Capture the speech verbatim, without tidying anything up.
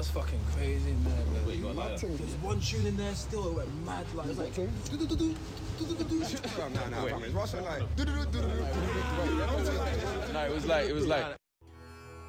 was fucking crazy, man. Wait, you got like There's one tune in there still, it went mad. Like, it was like, do-do-do-do, do-do-do-do. No, no, no, Wait. fam, it's Russian like. No, it was like it was like